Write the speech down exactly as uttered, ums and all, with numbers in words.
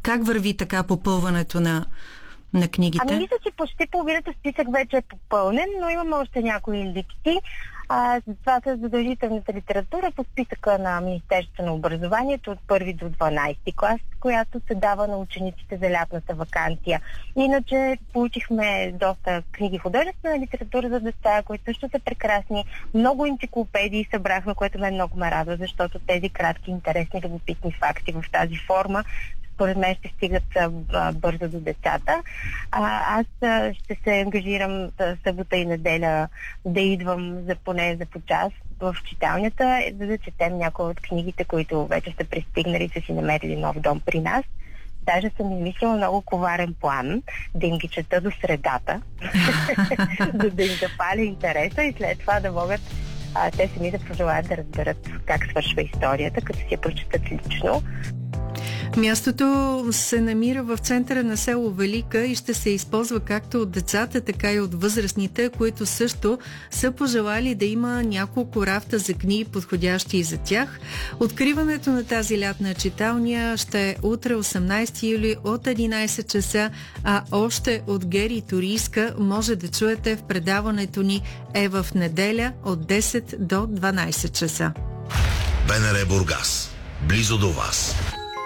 Как върви така попълването на, на книгите? Ами мисля, че почти половината списък вече е попълнен, но имаме още някои липси. А, това са задължителната литература по списъка на Министерството на образованието от първи до дванадесети клас, която се дава на учениците за лятната ваканция. Иначе получихме доста книги художествена литература за деца, които също са прекрасни. Много енциклопедии събрахме, което мен много ме радва, защото тези кратки, интересни, любопитни факти в тази форма според мен ще стигат а, бързо до децата. А, аз а, ще се ангажирам а, събота и неделя да идвам за поне за по час в читалнята, за да четем някои от книгите, които вече са пристигнали и са си намерили нов дом при нас. Даже съм измислила много коварен план да им ги чета до средата, за да им запаля интереса и след това да могат а, те сами да пожелаят да разберат как свършва историята, като си я прочитат лично. Мястото се намира в центъра на село Велика и ще се използва както от децата, така и от възрастните, които също са пожелали да има няколко рафта за книги, подходящи и за тях. Откриването на тази лятна читалня ще е утре, осемнадесети юли от единадесет часа, а още от Гери Турийска може да чуете в предаването ни е в неделя от десет до дванадесет часа. БНР Бургас. Близо до вас.